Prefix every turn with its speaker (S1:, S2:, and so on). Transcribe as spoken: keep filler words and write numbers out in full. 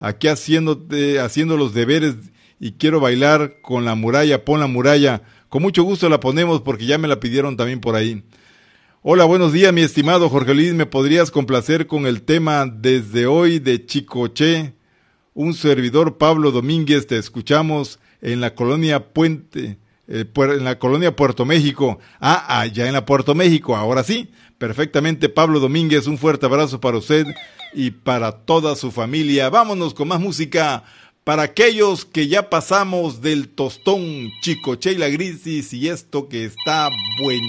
S1: aquí haciéndote, haciendo los deberes y quiero bailar con la muralla, pon la muralla. Con mucho gusto la ponemos porque ya me la pidieron también por ahí. Hola, buenos días, mi estimado Jorge Luis. ¿Me podrías complacer con el tema Desde Hoy de Chicoche? Un servidor, Pablo Domínguez, te escuchamos en la colonia Puente, eh, en la colonia Puerto México. Ah, allá en la Puerto México, ahora sí. Perfectamente, Pablo Domínguez, un fuerte abrazo para usted y para toda su familia. Vámonos con más música para aquellos que ya pasamos del tostón, Chicoche y la Grisis y esto que está bueno.